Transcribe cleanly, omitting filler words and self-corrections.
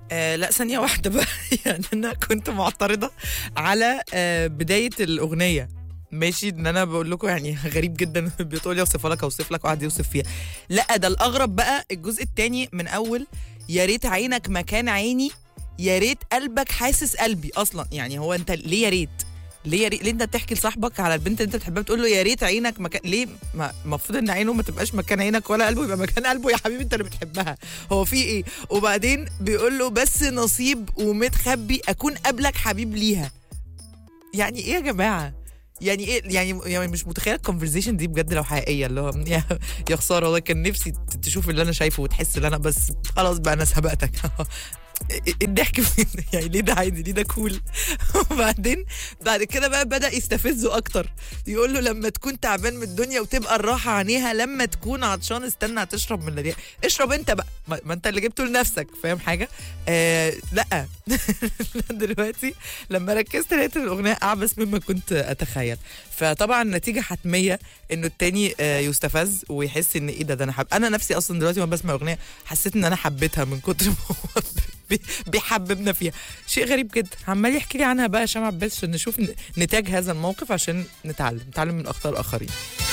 لا ثانية واحدة بقى. يعني أنا كنت معترضة على بداية الأغنية. ماشي ان انا بقول لكم يعني غريب جدا. بتقول لي اوصفها لك، اوصف لك، وقعد يوصف فيها. لا ده الاغرب بقى الجزء الثاني من اول: يا ريت عينك مكان عيني، يا ريت قلبك حاسس قلبي. اصلا يعني هو انت ليه يا ريت؟ ليه يا ريت؟ ليه انت بتحكي لصاحبك على البنت اللي انت بتحبها بتقول له يا ريت عينك مكان؟ ليه المفروض ان عينه ما تبقاش مكان عينك ولا قلبه يبقى مكان قلبه؟ يا حبيبي انت اللي بتحبها، هو في ايه؟ وبعدين بيقول له بس نصيب ومتخبي اكون قبلك حبيب ليها. يعني ايه يا جماعه؟ يعني ايه؟ يعني مش متخيله الكونفرزيشن دي بجد لو حقيقيه، اللي هو يا خساره والله كان نفسي تشوف اللي انا شايفه وتحس ان انا، بس خلاص بقى انا سبقتك. الضحك فين؟ يعني ليه ده عادي؟ ليه ده كول؟ وبعدين بعد كده بقى بدأ يستفزه اكتر، يقول له لما تكون تعبان من الدنيا وتبقى الراحه عينيها، لما تكون عطشان استنى هتشرب من الرياح. اشرب انت بقى، ما انت اللي جبته لنفسك، فاهم حاجه؟ لا. دلوقتي لما ركزت لقيت الاغنيه اعبث مما كنت اتخيل. فطبعا نتيجه حتميه انه التاني يستفز ويحس ان ايه ده انا انا نفسي اصلا دلوقتي ما بسمع اغنيه حسيت ان انا حبيتها من كتر ما هو بيحببنا فيها. شيء غريب جدا. عمال يحكي لي عنها بقى هشام عباس عشان نشوف نتاج هذا الموقف، عشان نتعلم من اخطاء الاخرين.